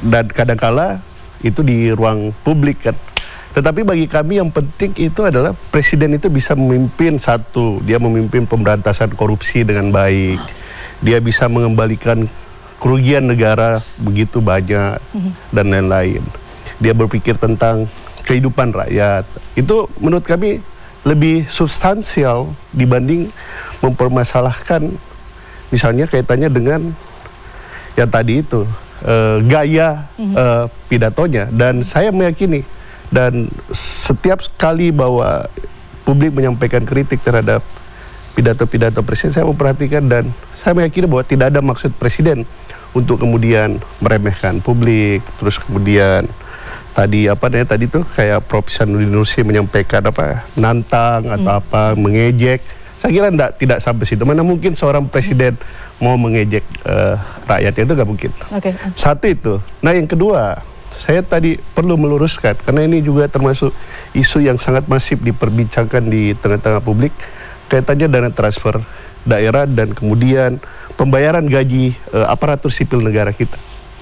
dan kadangkala itu di ruang publik kan. Tetapi bagi kami yang penting itu adalah presiden itu bisa memimpin dia memimpin pemberantasan korupsi dengan baik, dia bisa mengembalikan kerugian negara begitu banyak dan lain-lain. Dia berpikir tentang kehidupan rakyat. Itu menurut kami lebih substansial dibanding mempermasalahkan misalnya kaitannya dengan yang tadi itu gaya pidatonya. Dan saya meyakini dan setiap kali bahwa publik menyampaikan kritik terhadap pidato-pidato presiden, saya memperhatikan dan saya meyakini bahwa tidak ada maksud presiden untuk kemudian meremehkan publik, terus kemudian tadi tuh kayak Prof. Sanudin Nursi menyampaikan nantang atau mengejek. Saya kira tidak sampai situ. Mana mungkin seorang presiden mau mengejek rakyat, itu nggak mungkin. Satu itu. Nah yang kedua, saya tadi perlu meluruskan karena ini juga termasuk isu yang sangat masif diperbincangkan di tengah-tengah publik kaitannya dana transfer daerah dan kemudian pembayaran gaji aparatur sipil negara kita.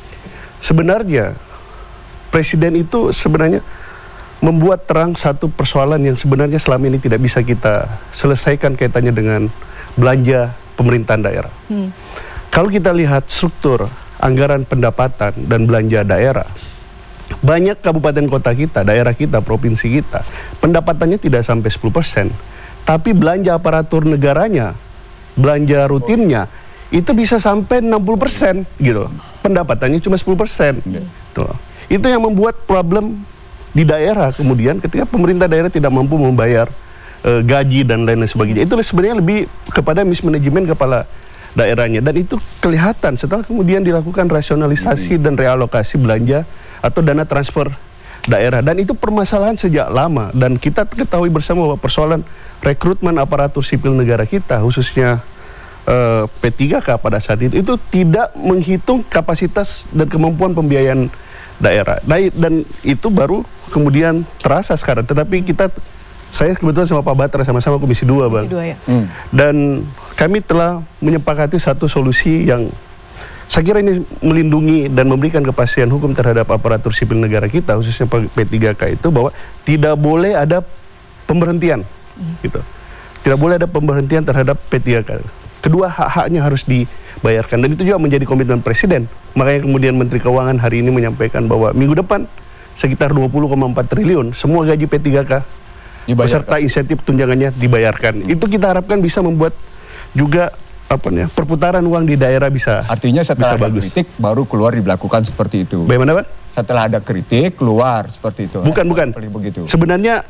Sebenarnya presiden itu sebenarnya membuat terang satu persoalan yang sebenarnya selama ini tidak bisa kita selesaikan kaitannya dengan belanja pemerintahan daerah. Kalau kita lihat struktur anggaran pendapatan dan belanja daerah, banyak kabupaten kota kita, daerah kita, provinsi kita, pendapatannya tidak sampai 10%. Tapi belanja aparatur negaranya, belanja rutinnya, itu bisa sampai 60% gitu. Pendapatannya cuma 10%. Gitu. Itu yang membuat problem di daerah kemudian ketika pemerintah daerah tidak mampu membayar gaji dan lain-lain sebagainya. Itu sebenarnya lebih kepada mismanajemen kepala daerahnya. Dan itu kelihatan setelah kemudian dilakukan rasionalisasi dan realokasi belanja atau dana transfer daerah. Dan itu permasalahan sejak lama. Dan kita ketahui bersama bahwa persoalan rekrutmen aparatur sipil negara kita, khususnya P3K pada saat itu tidak menghitung kapasitas dan kemampuan pembiayaan daerah. Dan itu baru kemudian terasa sekarang. Tetapi saya kebetulan sama Pak Batra sama-sama Komisi 2, Bang. Ya. Dan kami telah menyepakati satu solusi yang saya kira ini melindungi dan memberikan kepastian hukum terhadap aparatur sipil negara kita, khususnya P3K itu, bahwa tidak boleh ada pemberhentian. Gitu. Tidak boleh ada pemberhentian terhadap P3K. Kedua, hak-haknya harus dibayarkan. Dan itu juga menjadi komitmen presiden. Makanya kemudian Menteri Keuangan hari ini menyampaikan bahwa minggu depan sekitar 20,4 triliun semua gaji P3K beserta insentif tunjangannya dibayarkan. Itu kita harapkan bisa membuat juga perputaran uang di daerah bisa. Artinya setelah bisa ada kritik baru keluar dilakukan seperti itu. Bagaimana, Pak? Setelah ada kritik keluar seperti itu. Bukan. Begitu. Sebenarnya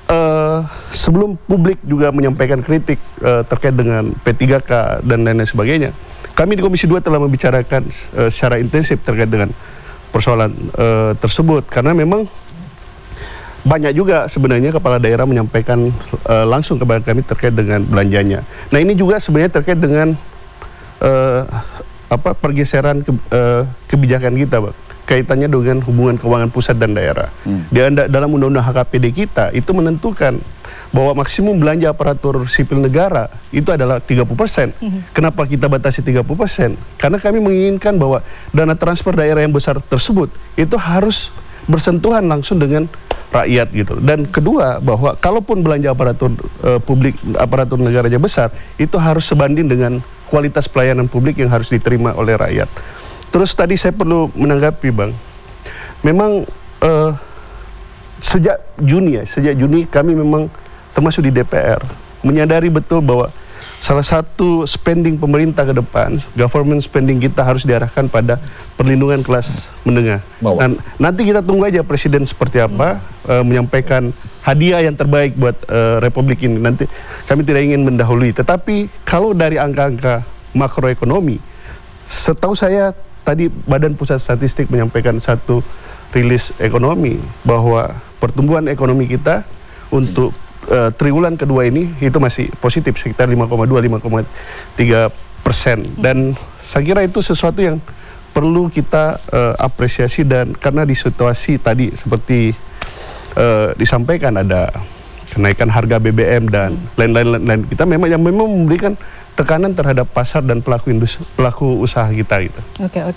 sebelum publik juga menyampaikan kritik terkait dengan P3K dan lain-lain sebagainya, kami di Komisi 2 telah membicarakan secara intensif terkait dengan persoalan tersebut. Karena memang banyak juga sebenarnya kepala daerah menyampaikan langsung kepada kami terkait dengan belanjanya. Nah ini juga sebenarnya terkait dengan pergeseran kebijakan kita, Pak. Kaitannya dengan hubungan keuangan pusat dan daerah. Dalam undang-undang HKPD kita itu menentukan bahwa maksimum belanja aparatur sipil negara itu adalah 30%. Kenapa kita batasi 30%? Karena kami menginginkan bahwa dana transfer daerah yang besar tersebut itu harus bersentuhan langsung dengan rakyat gitu. Dan kedua, bahwa kalaupun belanja aparatur publik, aparatur negaranya besar, itu harus sebanding dengan kualitas pelayanan publik yang harus diterima oleh rakyat. Terus tadi saya perlu menanggapi, Bang. Memang sejak Juni kami memang termasuk di DPR menyadari betul bahwa salah satu spending pemerintah ke depan, government spending kita harus diarahkan pada perlindungan kelas menengah. Dan nanti kita tunggu aja presiden seperti apa menyampaikan hadiah yang terbaik buat Republik ini. Nanti kami tidak ingin mendahului. Tetapi kalau dari angka-angka makroekonomi, setahu saya tadi Badan Pusat Statistik menyampaikan satu rilis ekonomi bahwa pertumbuhan ekonomi kita untuk triwulan kedua ini itu masih positif sekitar 5,2-5,3%. Dan saya kira itu sesuatu yang perlu kita apresiasi, dan karena di situasi tadi seperti disampaikan ada kenaikan harga BBM dan lain-lain, kita memang memberikan tekanan terhadap pasar dan pelaku usaha kita gitu. Oke.